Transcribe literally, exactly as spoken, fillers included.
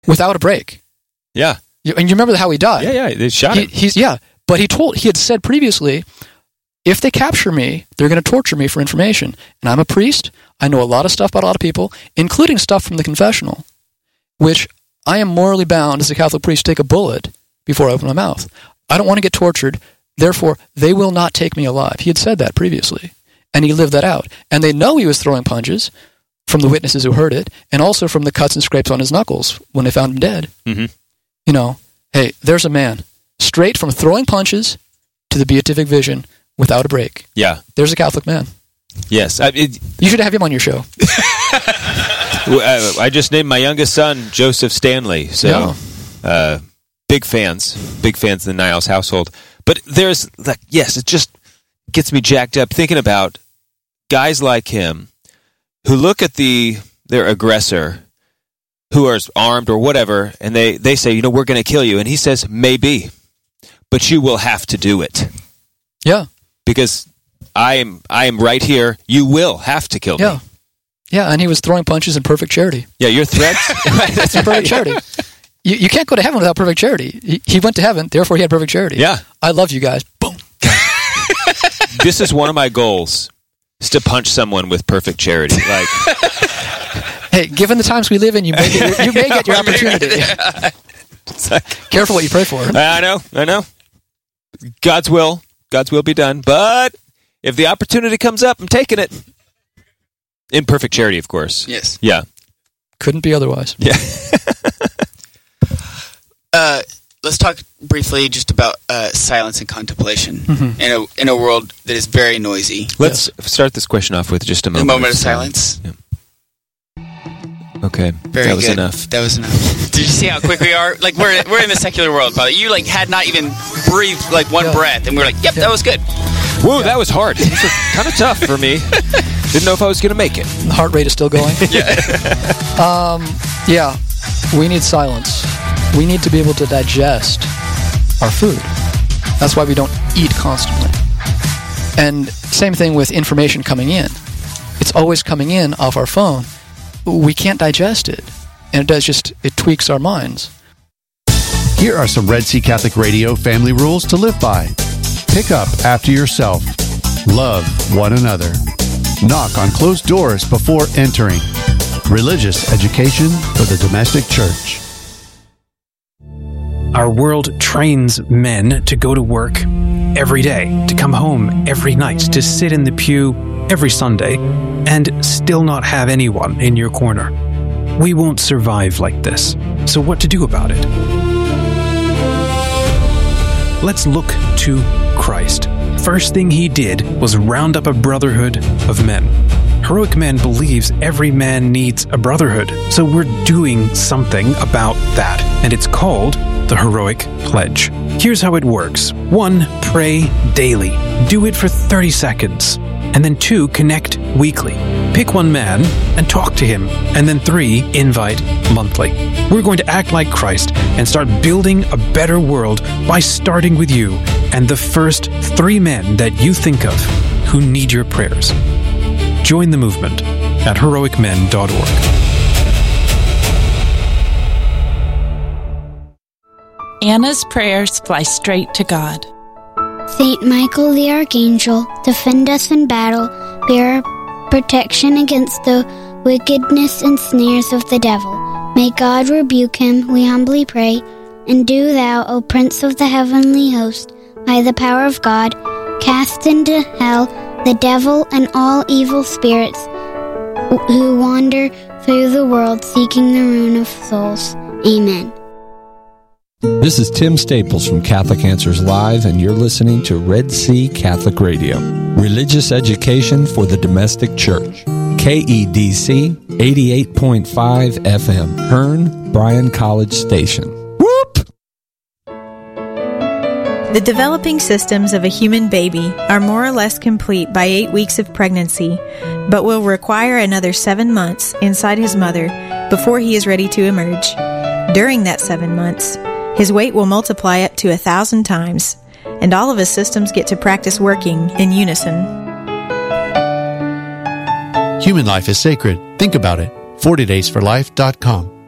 without a break. Yeah. You, and you remember how he died. Yeah, yeah, they shot he, him. He's Yeah, but he told he had said previously, if they capture me, they're going to torture me for information. And I'm a priest. I know a lot of stuff about a lot of people, including stuff from the confessional, which I am morally bound as a Catholic priest to take a bullet before I open my mouth. I don't want to get tortured. Therefore, they will not take me alive. He had said that previously, and he lived that out. And they know he was throwing punches from the witnesses who heard it, and also from the cuts and scrapes on his knuckles when they found him dead. Mm-hmm. You know, hey, there's a man, straight from throwing punches to the beatific vision without a break. Yeah. There's a Catholic man. Yes. I, it, you should have him on your show. I just named my youngest son Joseph Stanley, so yeah. uh, big fans, big fans in the Niles household. But there's, like, yes, it just gets me jacked up thinking about guys like him who look at the their aggressor, who are armed or whatever, and they, they say, you know, we're going to kill you. And he says, maybe, but you will have to do it. Yeah. Because I am I am right here. You will have to kill yeah. me. Yeah, and he was throwing punches in perfect charity. Yeah, your threats? That's in perfect charity. You, you can't go to heaven without perfect charity. He, he went to heaven, therefore he had perfect charity. Yeah. I love you guys. Boom. This is one of my goals, is to punch someone with perfect charity. Like, hey, given the times we live in, you may get your, you may get your opportunity. Like, careful what you pray for. I know, I know. God's will, God's will be done. But if the opportunity comes up, I'm taking it. In perfect charity, of course. Yes. Yeah. Couldn't be otherwise. Yeah. uh, let's talk briefly just about uh, silence and contemplation mm-hmm. in a in a world that is very noisy. Let's yes. start this question off with just a moment. A moment of, of silence. silence. Yeah. Okay. Very that was good. enough. That was enough. Did you see how quick we are? Like we're we're in the secular world, probably. You like had not even breathed like one yeah. breath, and we we're like, "Yep, yeah. that was good." Whoa, yeah. that was hard. It was kind of tough for me. Didn't know if I was going to make it. The heart rate is still going. yeah. Um, yeah. We need silence. We need to be able to digest our food. That's why we don't eat constantly. And same thing with information coming in. It's always coming in off our phone. We can't digest it. And it does just, it tweaks our minds. Here are some Red Sea Catholic Radio family rules to live by. Pick up after yourself. Love one another. Knock on closed doors before entering. Religious education for the domestic church. Our world trains men to go to work every day, to come home every night, to sit in the pew every Sunday, and still not have anyone in your corner. We won't survive like this. So what to do about it? Let's look to Christ. First thing he did was round up a brotherhood of men. Heroic Men believes every man needs a brotherhood, so we're doing something about that, and it's called the Heroic Pledge. Here's how it works. One, pray daily. Do it for thirty seconds. And then two, connect weekly. Pick one man and talk to him. And then three, invite monthly. We're going to act like Christ and start building a better world by starting with you and the first three men that you think of who need your prayers. Join the movement at heroic men dot org. Anna's prayers fly straight to God. Saint Michael the Archangel, defend us in battle, be our protection against the wickedness and snares of the devil. May God rebuke him, we humbly pray, and do thou, O Prince of the heavenly host, by the power of God, cast into hell the devil and all evil spirits who wander through the world seeking the ruin of souls. Amen. This is Tim Staples from Catholic Answers Live, and you're listening to Red Sea Catholic Radio. Religious education for the domestic church. K E D C eighty-eight point five F M, Hearn, Bryan College Station. Whoop! The developing systems of a human baby are more or less complete by eight weeks of pregnancy, but will require another seven months inside his mother before he is ready to emerge. During that seven months, his weight will multiply up to a thousand times, and all of his systems get to practice working in unison. Human life is sacred. Think about it. forty days for life dot com.